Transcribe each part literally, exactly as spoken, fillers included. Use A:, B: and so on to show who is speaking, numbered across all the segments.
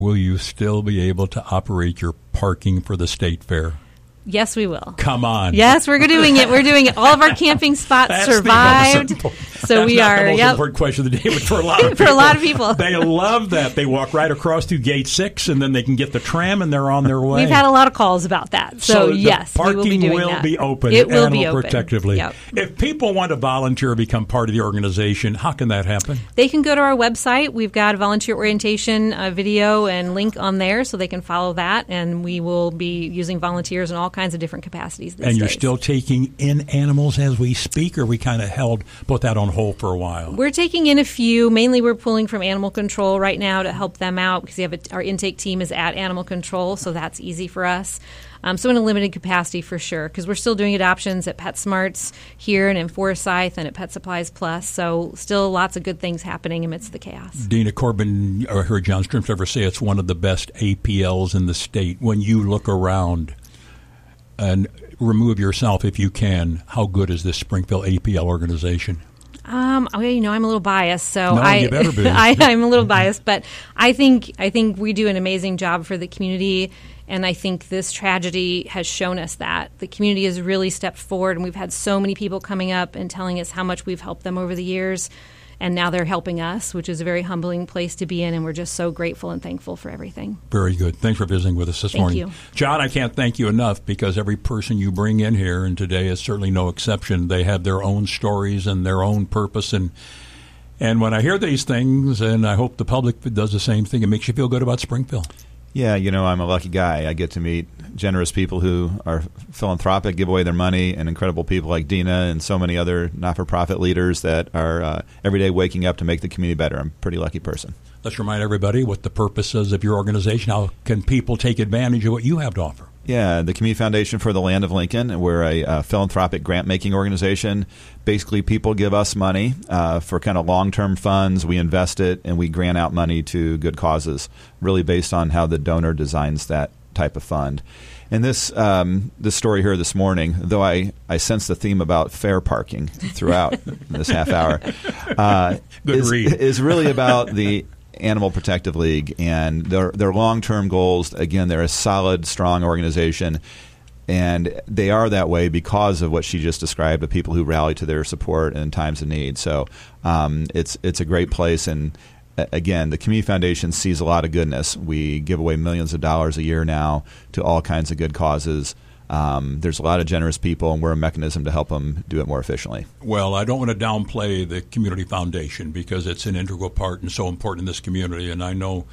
A: Will you still be able to operate your parking for the state fair?
B: Yes, we will.
A: Come on.
B: Yes, we're doing it. We're doing it. All of our camping spots
A: That's
B: survived.
A: The most
B: so
A: That's
B: we
A: not
B: are.
A: the most
B: yep.
A: important question of the day, but for a lot of
B: for
A: people,
B: a lot of people,
A: they love that. They walk right across through gate six, and then they can get the tram, and they're on their way.
B: We've had a lot of calls about that. So,
A: so
B: yes,
A: parking
B: we will be doing
A: will
B: that.
A: be open.
B: It will
A: Animal
B: be open.
A: Protectively.
B: Yep.
A: If people want to volunteer, become part of the organization, how can that happen?
B: They can go to our website. We've got a volunteer orientation uh, video and link on there, so they can follow that. And we will be using volunteers in all kinds of different capacities these
A: And you're
B: days.
A: still taking in animals as we speak, or we kind of held put that on hold for a while?
B: We're taking in a few. Mainly we're pulling from animal control right now to help them out because we have a, our intake team is at animal control, so that's easy for us. Um, so in a limited capacity for sure, because we're still doing adoptions at PetSmarts here and in Forsyth and at Pet Supplies Plus. So still lots of good things happening amidst the chaos.
A: Dina Corbin, or heard John Strimps say it's one of the best A P Ls in the state. When you look around and remove yourself, if you can, how good is this Springfield A P L organization?
B: Um, well, you know, I'm a little biased, so
A: no,
B: I,
A: you better be.
B: I, I'm a little biased, but I think I think we do an amazing job for the community, and I think this tragedy has shown us that the community has really stepped forward, and we've had so many people coming up and telling us how much we've helped them over the years, and now they're helping us, which is a very humbling place to be in, and we're just so grateful and thankful for everything.
A: Very good. Thanks for visiting with us this
B: Thank
A: morning.
B: you.
A: John, I can't thank you enough because every person you bring in here, and today is certainly no exception, they have their own stories and their own purpose. And and when I hear these things, and I hope the public does the same thing, it makes you feel good about Springfield.
C: Yeah, you know, I'm a lucky guy. I get to meet generous people who are philanthropic, give away their money, and incredible people like Dina and so many other not-for-profit leaders that are uh, every day waking up to make the community better. I'm a pretty lucky person.
A: Let's remind everybody what the purpose is of your organization. How can people take advantage of what you have to offer?
C: Yeah, the Community Foundation for the Land of Lincoln. We're a uh, philanthropic grant-making organization. Basically, people give us money uh, for kind of long-term funds. We invest it, and we grant out money to good causes, really based on how the donor designs that type of fund. And this um, this story here this morning, though I, I sense the theme about fair parking throughout this half hour, uh,
A: Good
C: is,
A: read.
C: is really about the Animal Protective League and their their long-term goals. Again, they're a solid, strong organization, and they are that way because of what she just described, the people who rally to their support in times of need. So um, it's it's a great place, and again, the Community Foundation sees a lot of goodness. We give away millions of dollars a year now to all kinds of good causes. Um, there's a lot of generous people, and we're a mechanism to help them do it more efficiently.
A: Well, I don't want to downplay the Community Foundation because it's an integral part and so important in this community. And I know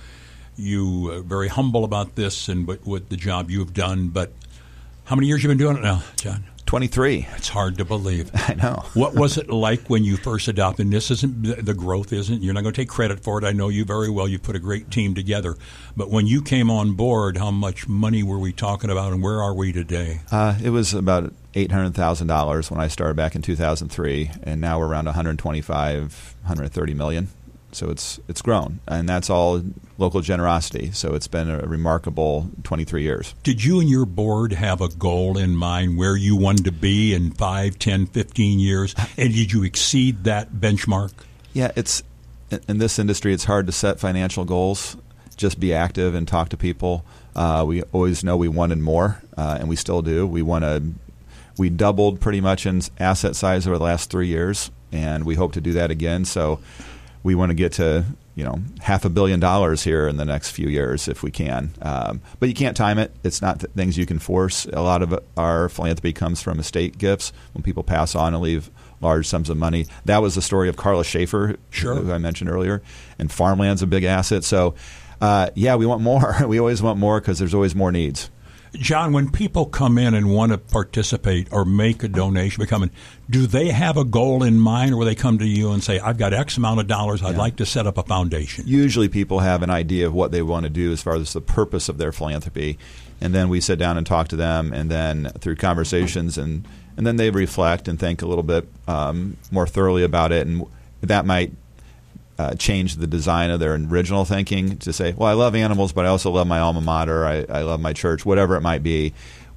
A: you are very humble about this and with, with the job you've done. But how many years have you been doing it now, John?
C: twenty-three.
A: It's hard to believe.
C: I know.
A: What was it like when you first adopted? And this isn't, the growth isn't, you're not going to take credit for it. I know you very well. You put a great team together. But when you came on board, how much money were we talking about, and where are we today?
C: Uh, it was about eight hundred thousand dollars when I started back in two thousand three, and now we're around one hundred twenty-five, one hundred thirty million. So it's it's grown, and that's all local generosity. So it's been a remarkable twenty-three years.
A: Did you and your board have a goal in mind where you wanted to be in five, ten, fifteen years, and did you exceed that benchmark?
C: Yeah, it's in this industry, it's hard to set financial goals. Just be active and talk to people. Uh, we always know we wanted more, uh, and we still do. We want to. We doubled pretty much in asset size over the last three years, and we hope to do that again. So we want to get to, you know, half a billion dollars here in the next few years if we can. Um, but you can't time it. It's not th- things you can force. A lot of our philanthropy comes from estate gifts when people pass on and leave large sums of money. That was the story of Carla Schaefer,
A: sure.
C: who I mentioned earlier. And farmland's a big asset. So, uh, yeah, we want more. We always want more because there's always more needs.
A: John, when people come in and want to participate or make a donation, becoming, do they have a goal in mind, or will they come to you and say, I've got X amount of dollars, I'd yeah. like to set up a foundation?
C: Usually people have an idea of what they want to do as far as the purpose of their philanthropy, and then we sit down and talk to them, and then through conversations, and, and then they reflect and think a little bit um, more thoroughly about it, and that might Uh, change the design of their original thinking to say, well, I love animals, but I also love my alma mater, I, I love my church, whatever it might be.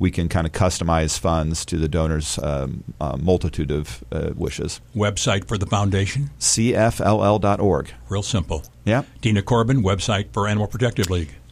C: we can kind of customize funds to the donor's um, uh, multitude of uh, wishes.
A: Website for the foundation?
C: C F L L dot org.
A: Real simple.
C: Yeah.
A: Dina Corbin, website for Animal Protective League.